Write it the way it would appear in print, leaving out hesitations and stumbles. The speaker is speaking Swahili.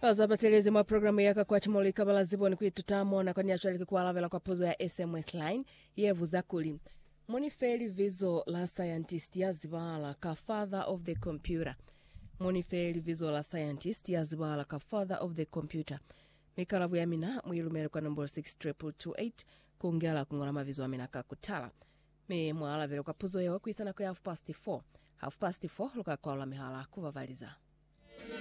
Azabatelezi mwa programu yaka kwa chimolika balaziboni kuitutamo na kwa niachwaliki kwa alavela kwa pozo ya SMS line yevu zakuli. Monifeli vizo la scientist ya zibala ka father of the computer. Monifeli vizo la scientist ya zibala ka father of the computer. Mikalavu ya mina mwilumele kwa number 62228 kungela kungolama vizo wa mina kakutala. Me mwa alavela kwa pozo ya wakuisana kwa half past 4. Half past 4 luka kwa la mihala kuvavaliza.